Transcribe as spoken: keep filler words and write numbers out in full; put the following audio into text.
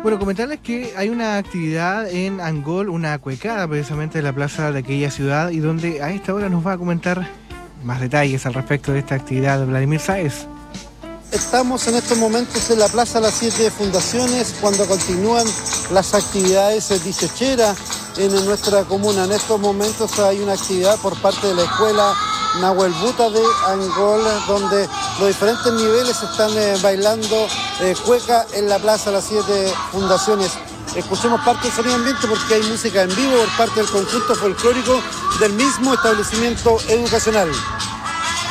Bueno, comentarles que hay una actividad en Angol, una cuecada precisamente de la plaza de aquella ciudad, y donde a esta hora nos va a comentar más detalles al respecto de esta actividad de Vladimir Sáez. Estamos en estos momentos en la Plaza Las Siete Fundaciones cuando continúan las actividades dieciochera en nuestra comuna. En estos momentos hay una actividad por parte de la escuela Nahuel Buta de Angol, donde los diferentes niveles están eh, bailando eh, cueca en la Plaza Las Siete Fundaciones. Escuchemos parte del sonido ambiente porque hay música en vivo por parte del conjunto folclórico del mismo establecimiento educacional.